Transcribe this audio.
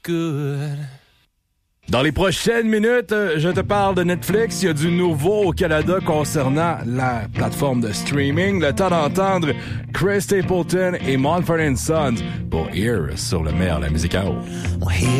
good. Dans les prochaines minutes, je te parle de Netflix. Il y a du nouveau au Canada concernant la plateforme de streaming. Le temps d'entendre Chris Stapleton et Mumford & Sons pour Here sur le meilleur de la musique à eau.